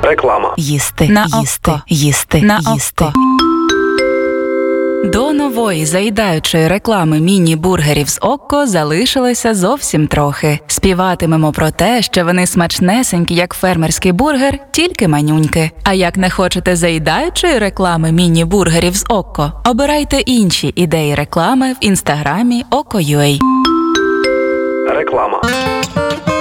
Реклама. Їсти, На їсти, око. їсти, На їсти. око. До нової заїдаючої реклами міні-бургерів з Окко залишилося зовсім трохи. Співатимемо про те, що вони смачнесенькі, як фермерський бургер, тільки манюньки. А як не хочете заїдаючої реклами міні-бургерів з Окко, обирайте інші ідеї реклами в інстаграмі Okko.ua. Реклама.